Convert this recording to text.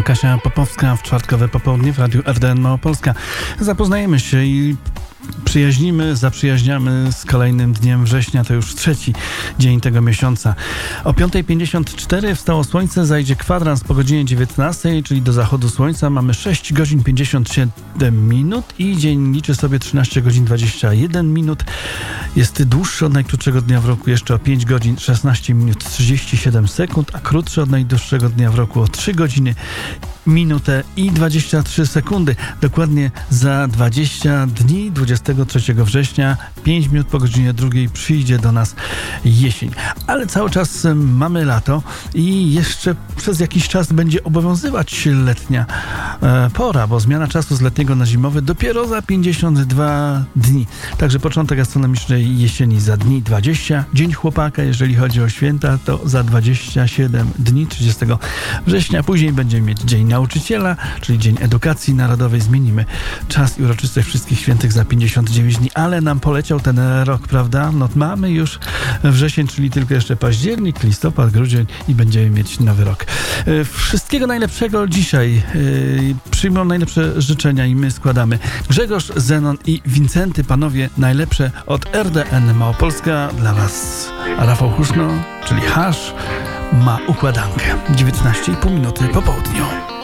Kasia Popowska w czwartkowe popołudnie w Radiu RDN Małopolska. Zapoznajemy się i zaprzyjaźniamy z kolejnym dniem września. To już trzeci dzień tego miesiąca. O 5:54 wstało słońce, zajdzie kwadrans po godzinie 19, czyli do zachodu słońca. Mamy 6 godzin 57 minut i dzień liczy sobie 13 godzin 21 minut. Jest dłuższy od najkrótszego dnia w roku jeszcze o 5 godzin 16 minut 37 sekund, a krótszy od najdłuższego dnia w roku o 3 godziny minutę i 23 sekundy. Dokładnie za 20 dni, 23 września, 5 minut po godzinie 2 przyjdzie do nas jesień. Ale cały czas mamy lato i jeszcze przez jakiś czas będzie obowiązywać letnia pora, bo zmiana czasu z letniego na zimowy dopiero za 52 dni. Także początek astronomicznej jesieni za dni 20. Dzień chłopaka, jeżeli chodzi o święta, to za 27 dni, 30 września. Później będziemy mieć Dzień Nauczyciela, czyli Dzień Edukacji Narodowej. Zmienimy czas i uroczystość Wszystkich Świętych za 59 dni, ale nam poleciał ten rok, prawda? No mamy już wrzesień, czyli tylko jeszcze październik, listopad, grudzień i będziemy mieć nowy rok. Wszystkiego najlepszego dzisiaj. Przyjmą najlepsze życzenia i my składamy. Grzegorz, Zenon i Wincenty, panowie, najlepsze od RDN Małopolska dla was. A Rafał Huszno, czyli Hasz, ma układankę. 19,5 minuty po południu.